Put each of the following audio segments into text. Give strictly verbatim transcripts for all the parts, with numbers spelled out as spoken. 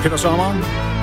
Peter Sommer.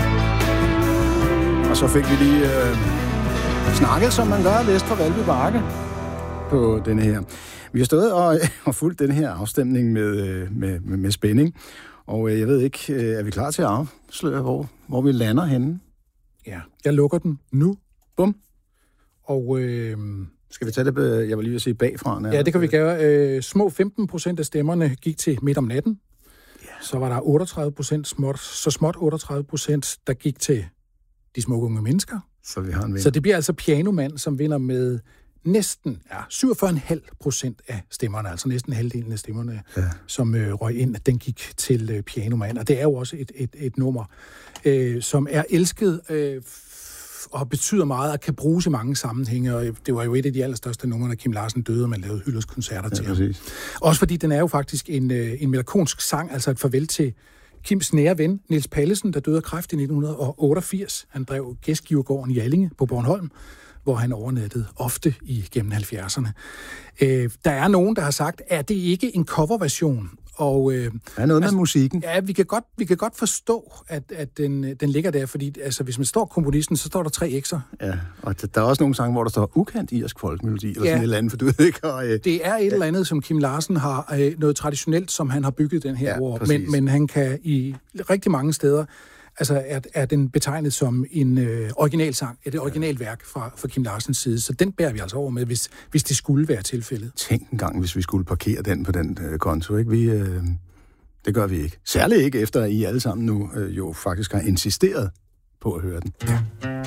Og så fik vi lige øh, snakket, som man gør vest for Valby Bakke på denne her. Vi har stået og, og fulgt den her afstemning med, med, med, med spænding. Og øh, jeg ved ikke, øh, er vi klar til at afsløre, hvor, hvor vi lander henne? Ja, jeg lukker den nu. Bum. Og øh, skal vi tage det, jeg vil lige vil sige bagfra? Ja, det kan vi gøre. Øh, små femten procent af stemmerne gik til midt om natten. Yeah. Så var der otteogtredive procent småt, så småt otteogtredive procent, der gik til de smukke unge mennesker. Så vi har en vinder. Så det bliver altså Pianomand, som vinder med næsten ja, syvogfyrre komma fem procent af stemmerne, altså næsten halvdelen af stemmerne, ja. som øh, røg ind, den gik til øh, Pianomand. Og det er jo også et, et, et nummer, øh, som er elsket øh, og betyder meget og kan bruges i mange sammenhænge. Og det var jo et af de allerstørste numre, når Kim Larsen døde, og man lavede hyldestkoncerter til ham. Også fordi den er jo faktisk en, øh, en melankolsk sang, altså et farvel til Kims nære ven, Niels Pallesen, der døde af kræft i nitten otteogfirs. Han drev Gæstgivergården i Allinge på Bornholm, hvor han overnattede ofte igennem halvfjerdserne. Øh, der er nogen, der har sagt, er det ikke en coverversion? Og, øh, der er noget altså, med musikken. Ja, vi kan godt, vi kan godt forstå, at, at den, den ligger der, fordi altså, hvis man står komponisten, så står der tre ekser. Ja, og der er også nogle sange, hvor der står ukendt irsk folkmelodi, eller ja. sådan et eller andet, for du ved ikke. Og, øh, det er et ja. eller andet, som Kim Larsen har, øh, noget traditionelt, som han har bygget den her ja, ord, men, men han kan i rigtig mange steder, altså er, er den betegnet som en øh, originalsang, et originalværk fra, fra Kim Larsens side, så den bærer vi altså over med, hvis, hvis det skulle være tilfældet. Tænk en gang, hvis vi skulle parkere den på den øh, konto, ikke? Vi, øh, det gør vi ikke. Særligt ikke, efter at I alle sammen nu øh, jo faktisk har insisteret på at høre den. Ja.